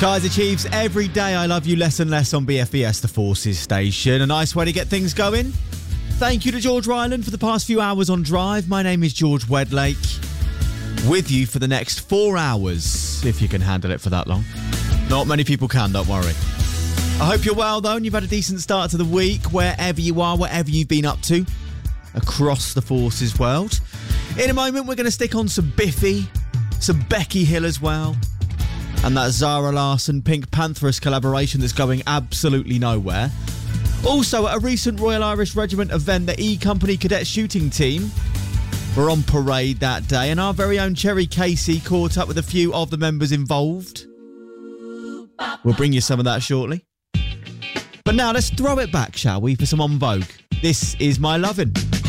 Kaiser Chiefs, every day I love you less and less on BFBS, the Forces station. A nice way to get things going. Thank you to George Ryland for the past few hours on Drive. My name is George Wedlake, with you for the next 4 hours, if you can handle it for that long. Not many people can, don't worry. I hope you're well, though, and you've had a decent start to the week, wherever you are, whatever you've been up to, across the Forces world. In a moment, we're going to stick on some Biffy, some Becky Hill as well, and that Zara Larsson Pink Pantheress collaboration that's going absolutely nowhere. Also, at a recent Royal Irish Regiment event, the E Company Cadet Shooting Team were on parade that day, and our very own Cherry Casey caught up with a few of the members involved. We'll bring you some of that shortly. But now let's throw it back, shall we, for some En Vogue. This is My Lovin'.